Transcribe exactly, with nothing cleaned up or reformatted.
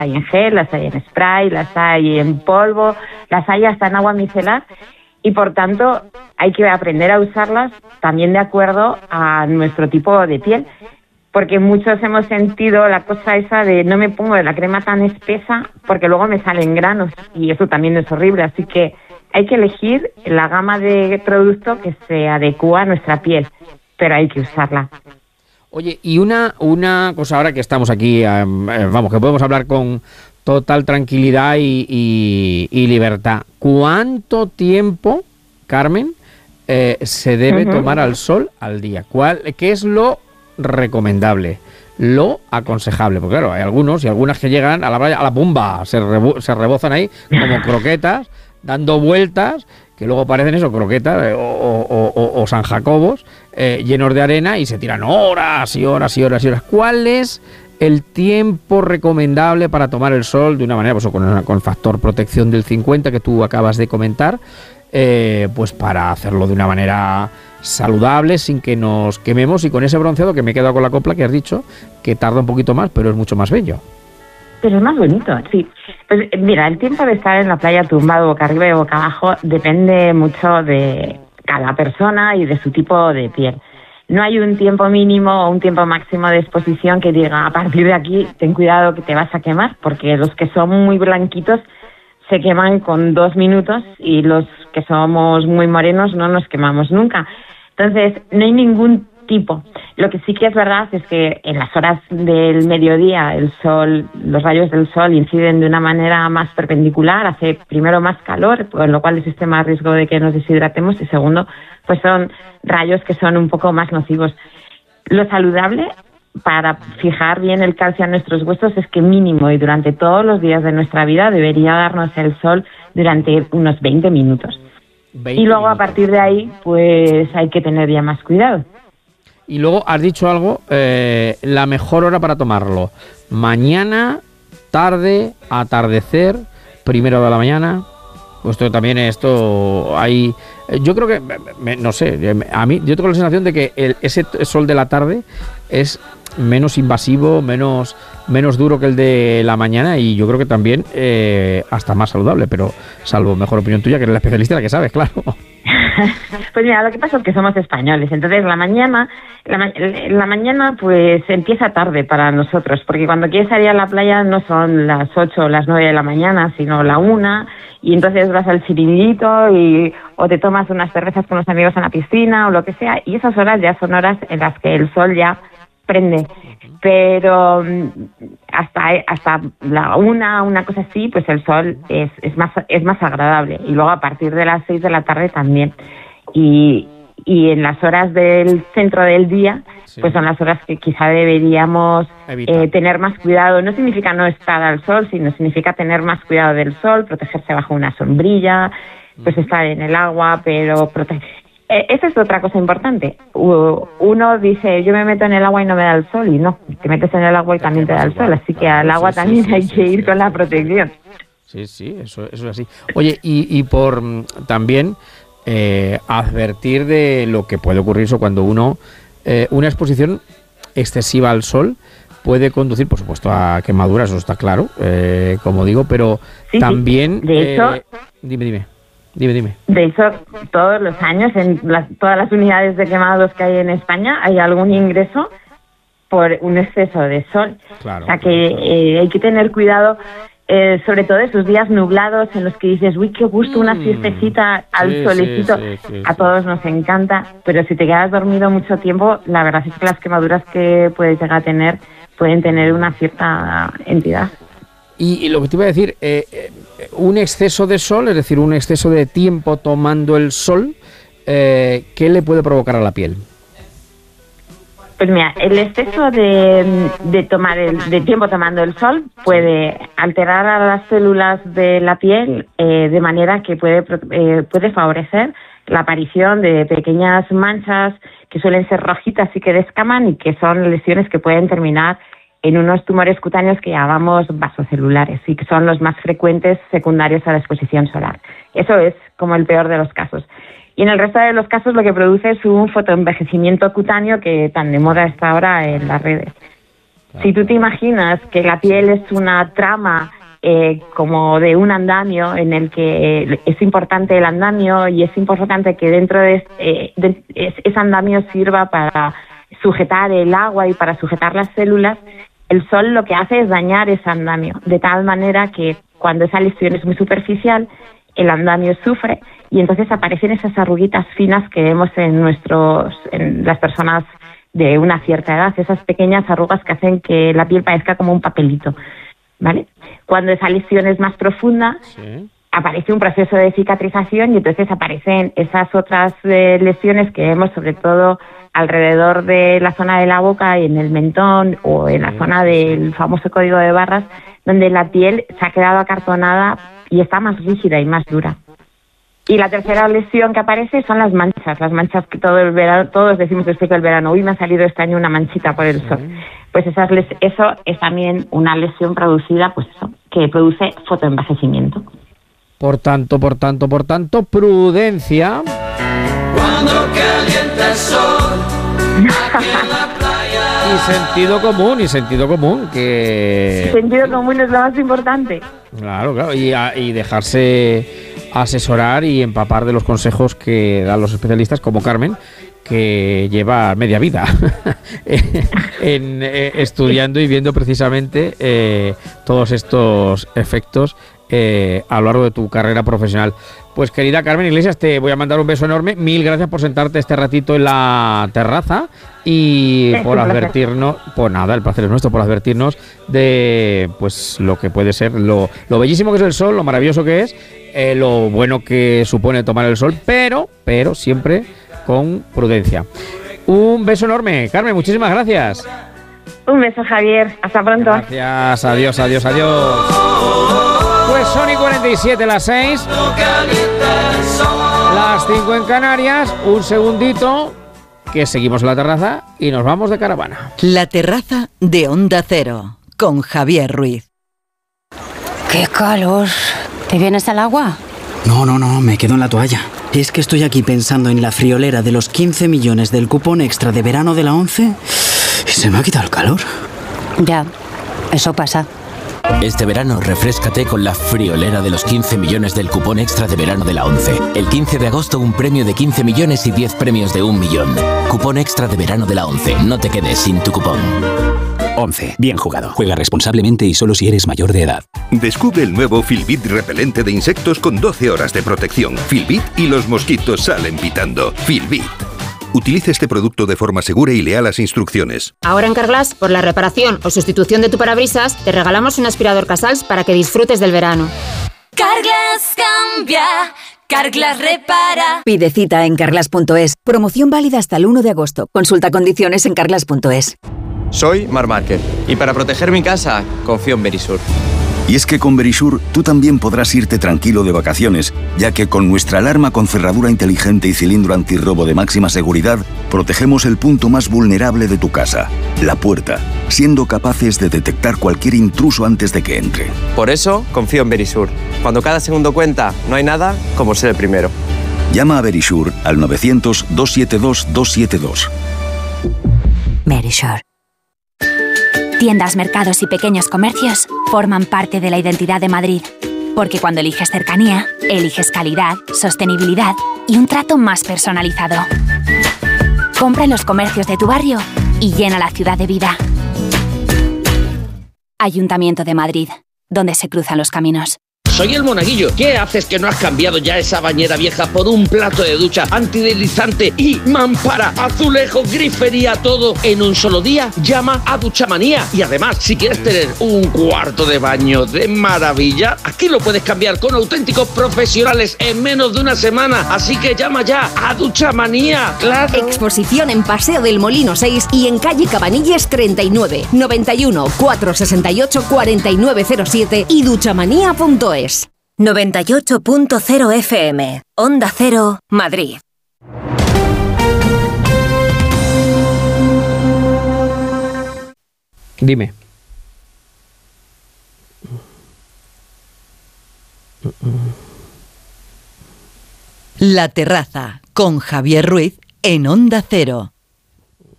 hay en gel, las hay en spray, las hay en polvo, las hay hasta en agua micelar y por tanto hay que aprender a usarlas también de acuerdo a nuestro tipo de piel, porque muchos hemos sentido la cosa esa de no me pongo la crema tan espesa porque luego me salen granos y eso también es horrible, así que hay que elegir la gama de producto que se adecua a nuestra piel, pero hay que usarla. Oye, y una, una cosa ahora que estamos aquí, eh, vamos, que podemos hablar con total tranquilidad y, y, y libertad. ¿Cuánto tiempo, Carmen, eh, se debe uh-huh. tomar al sol al día? ¿Cuál, qué es lo recomendable, lo aconsejable? Porque claro, hay algunos y algunas que llegan a la playa, a la pumba, se, rebo, se rebozan ahí como croquetas, dando vueltas, que luego parecen eso, croquetas eh, o, o, o, o San Jacobos, eh, llenos de arena y se tiran horas y horas y horas y horas. ¿Cuál es el tiempo recomendable para tomar el sol de una manera, pues con, con el factor protección del cincuenta que tú acabas de comentar, eh, pues para hacerlo de una manera saludable, sin que nos quememos y con ese bronceado que me he quedado con la copla que has dicho, que tarda un poquito más, pero es mucho más bello? Pero es más bonito, sí. Pues mira, el tiempo de estar en la playa tumbado boca arriba y boca abajo depende mucho de cada persona y de su tipo de piel. No hay un tiempo mínimo o un tiempo máximo de exposición que diga, a partir de aquí, ten cuidado que te vas a quemar, porque los que son muy blanquitos se queman con dos minutos y los que somos muy morenos no nos quemamos nunca. Entonces, no hay ningún tipo. Lo que sí que es verdad es que en las horas del mediodía el sol, los rayos del sol inciden de una manera más perpendicular, hace primero más calor, con lo cual existe más riesgo de que nos deshidratemos y segundo, pues son rayos que son un poco más nocivos. Lo saludable para fijar bien el calcio en nuestros huesos es que mínimo y durante todos los días de nuestra vida debería darnos el sol durante unos veinte minutos. veinte y luego minutos. A partir de ahí pues hay que tener ya más cuidado. Y luego has dicho algo, eh, la mejor hora para tomarlo, mañana, tarde, atardecer, primero de la mañana. Esto también, esto hay, yo creo que, me, no sé, a mí, yo tengo la sensación de que el, ese sol de la tarde es menos invasivo, menos, menos duro que el de la mañana y yo creo que también eh, hasta más saludable, pero salvo mejor opinión tuya, que eres la especialista, la que sabes, claro. Pues mira, lo que pasa es que somos españoles, entonces la mañana, la, la mañana pues empieza tarde para nosotros, porque cuando quieres salir a la playa no son las ocho o las nueve de la mañana, sino la una, y entonces vas al chiringuito y o te tomas unas cervezas con los amigos en la piscina o lo que sea, y esas horas ya son horas en las que el sol ya prende, pero hasta hasta la una, una cosa así, pues el sol es, es más es más agradable, y luego a partir de las seis de la tarde también, y, y en las horas del centro del día, sí, pues son las horas que quizá deberíamos eh, tener más cuidado. No significa no estar al sol, sino significa tener más cuidado del sol, protegerse bajo una sombrilla, pues estar en el agua, pero proteger. Esa es otra cosa importante. Uno dice, yo me meto en el agua y no me da el sol, y no, te metes en el agua y también te da el sol, así que al agua también hay que ir con la protección. Sí, sí, eso, eso es así. Oye, y, y por también eh, advertir de lo que puede ocurrir eso cuando uno, eh, una exposición excesiva al sol puede conducir, por supuesto, a quemaduras, eso está claro, eh, como digo, pero sí, también... Sí. De hecho... Eh, dime, dime. Dime, dime. De hecho, todos los años, en las, todas las unidades de quemados que hay en España, hay algún ingreso por un exceso de sol. Claro, o sea que claro, claro. Eh, hay que tener cuidado, eh, sobre todo esos días nublados en los que dices, uy, qué gusto, una siestecita al sí, solecito. Sí, sí, sí, a todos nos encanta, pero si te quedas dormido mucho tiempo, la verdad es que las quemaduras que puedes llegar a tener pueden tener una cierta entidad. Y, y lo que te iba a decir, eh, eh, un exceso de sol, es decir, un exceso de tiempo tomando el sol, eh, ¿qué le puede provocar a la piel? Pues mira, el exceso de, de tomar el, de tiempo tomando el sol puede alterar a las células de la piel eh, de manera que puede, eh, puede favorecer la aparición de pequeñas manchas que suelen ser rojitas y que descaman y que son lesiones que pueden terminar en unos tumores cutáneos que llamamos vasocelulares y que son los más frecuentes secundarios a la exposición solar. Eso es como el peor de los casos. Y en el resto de los casos lo que produce es un fotoenvejecimiento cutáneo que tan de moda está ahora en las redes. claro. Si tú te imaginas que la piel es una trama eh, como de un andamio en el que es importante el andamio y es importante que dentro de, eh, de ese andamio sirva para sujetar el agua y para sujetar las células, el sol lo que hace es dañar ese andamio, de tal manera que cuando esa lesión es muy superficial, el andamio sufre y entonces aparecen esas arruguitas finas que vemos en nuestros, en las personas de una cierta edad, esas pequeñas arrugas que hacen que la piel parezca como un papelito, ¿vale? Cuando esa lesión es más profunda, sí, aparece un proceso de cicatrización y entonces aparecen esas otras eh, lesiones que vemos sobre todo alrededor de la zona de la boca y en el mentón o en la zona del famoso código de barras, donde la piel se ha quedado acartonada y está más rígida y más dura. Y la tercera lesión que aparece son las manchas, las manchas que todo el verano, todos decimos después del verano, uy, me ha salido este año una manchita por el sol. Pues esas eso es también una lesión producida, pues eso, que produce fotoenvejecimiento. Por tanto, por tanto, por tanto, prudencia. Cuando calienta el sol, aquí en la playa. Y sentido común, y sentido común, que... Sentido común es lo más importante. Claro, claro, y, a, y dejarse asesorar y empapar de los consejos que dan los especialistas, como Carmen, que lleva media vida en, eh, estudiando y viendo precisamente eh, todos estos efectos eh, a lo largo de tu carrera profesional. Pues querida Carmen Iglesias, te voy a mandar un beso enorme. Mil gracias por sentarte este ratito en la terraza y es por advertirnos, pues nada, el placer es nuestro, por advertirnos de pues lo que puede ser, lo, lo bellísimo que es el sol, lo maravilloso que es, eh, lo bueno que supone tomar el sol, pero, pero siempre con prudencia. Un beso enorme, Carmen, muchísimas gracias. Un beso, Javier, hasta pronto. Gracias, adiós, adiós, adiós. Pues son y cuarenta y siete las seis, las cinco en Canarias, un segundito, que seguimos en la terraza y nos vamos de caravana. La terraza de Onda Cero, con Javier Ruiz. ¡Qué calor! ¿Te vienes al agua? No, no, no, me quedo en la toalla. Es que estoy aquí pensando en la friolera de los quince millones del cupón extra de verano de la ONCE y se me ha quitado el calor. Ya, eso pasa. Este verano refréscate con la friolera de los quince millones del cupón extra de verano de la ONCE. El quince de agosto un premio de quince millones y diez premios de un millón. Cupón extra de verano de la ONCE. No te quedes sin tu cupón. ONCE. Bien jugado. Juega responsablemente y solo si eres mayor de edad. Descubre el nuevo Filbit repelente de insectos con doce horas de protección. Filbit y los mosquitos salen pitando. Filbit. Utiliza este producto de forma segura y lea las instrucciones. Ahora en Carglass, por la reparación o sustitución de tu parabrisas, te regalamos un aspirador Casals para que disfrutes del verano. Carglass cambia, Carglass repara. Pide cita en carglass punto es. Promoción válida hasta el uno de agosto. Consulta condiciones en carglass punto es. Soy Marc Márquez y para proteger mi casa confío en Verisur. Y es que con Verisur tú también podrás irte tranquilo de vacaciones, ya que con nuestra alarma con cerradura inteligente y cilindro antirrobo de máxima seguridad, protegemos el punto más vulnerable de tu casa, la puerta, siendo capaces de detectar cualquier intruso antes de que entre. Por eso confío en Verisur. Cuando cada segundo cuenta, no hay nada como ser el primero. Llama a Verisur al novecientos, doscientos setenta y dos, doscientos setenta y dos. Verisur. Tiendas, mercados y pequeños comercios forman parte de la identidad de Madrid. Porque cuando eliges cercanía, eliges calidad, sostenibilidad y un trato más personalizado. Compra en los comercios de tu barrio y llena la ciudad de vida. Ayuntamiento de Madrid, donde se cruzan los caminos. Soy el Monaguillo. ¿Qué haces que no has cambiado ya esa bañera vieja por un plato de ducha antideslizante y mampara, azulejo, grifería, todo en un solo día? Llama a Duchamanía. Y además, si quieres tener un cuarto de baño de maravilla, aquí lo puedes cambiar con auténticos profesionales en menos de una semana. Así que llama ya a Duchamanía. ¡Claro! Exposición en Paseo del Molino seis y en calle Cabanilles treinta y nueve, noventa y uno, cuatrocientos sesenta y ocho, cuarenta y nueve cero siete y duchamanía punto es. noventa y ocho punto cero F M, Onda Cero, Madrid. Dime. La terraza, con Javier Ruiz, en Onda Cero.